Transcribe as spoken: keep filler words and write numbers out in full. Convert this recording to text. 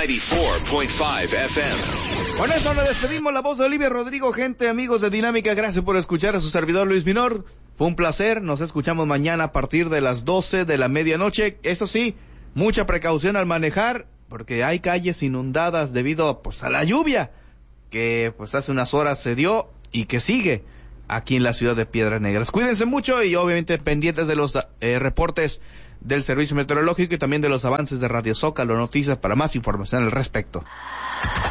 noventa y cuatro punto cinco F M. Con esto nos despedimos. La voz de Olivia Rodrigo, gente, amigos de Dinámica, gracias por escuchar a su servidor Luis Minor. Fue un placer, nos escuchamos mañana a partir de las doce de la medianoche. Eso sí, mucha precaución al manejar, porque hay calles inundadas debido pues a la lluvia que pues hace unas horas se dio y que sigue aquí en la ciudad de Piedras Negras. Cuídense mucho y obviamente pendientes de los eh, reportes del Servicio Meteorológico y también de los avances de Radio Zócalo Noticias para más información al respecto.